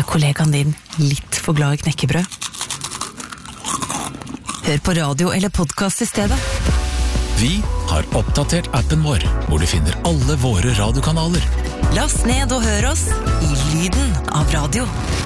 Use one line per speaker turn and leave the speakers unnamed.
kollegaen din litt for glad i knekkebrød? Hør på radio eller podcast i stedet.
Vi har oppdatert appen vår, hvor du finner alle våre radiokanaler.
Last ned og hør oss i lyden av radio.